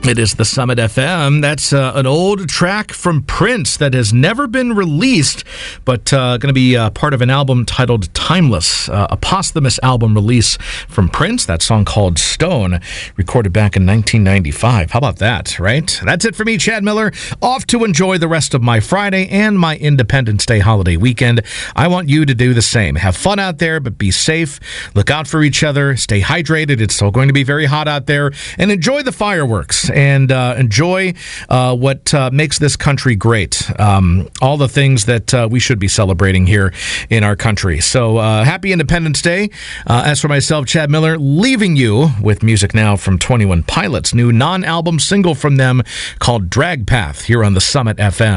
It is the Summit FM. That's an old track from Prince that has never been released, but going to be part of an album titled Timeless, a posthumous album release from Prince. That song called Stone, recorded back in 1995. How about that, right? That's it for me, Chad Miller. Off to enjoy the rest of my Friday and my Independence Day holiday weekend. I want you to do the same. Have fun out there, but be safe. Look out for each other. Stay hydrated. It's still going to be very hot out there. And enjoy the fireworks. And enjoy what makes this country great. All the things that we should be celebrating here in our country. So happy Independence Day. As for myself, Chad Miller, leaving you with music now from 21 Pilots, new non-album single from them called Drag Path here on the Summit FM.